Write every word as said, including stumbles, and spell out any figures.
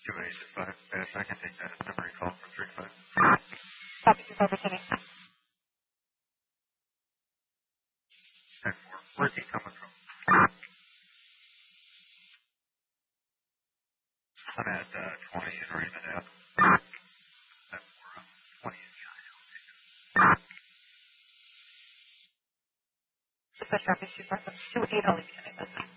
eight five. Yes, I can take that as memory call for three five. Copy, two five, returning. ten four. Where's he coming from? I'm at uh, twenty in Raymond Ave. ten four. Um, twenty in China. Dispatch traffic two five two eight, I'll leave you connect.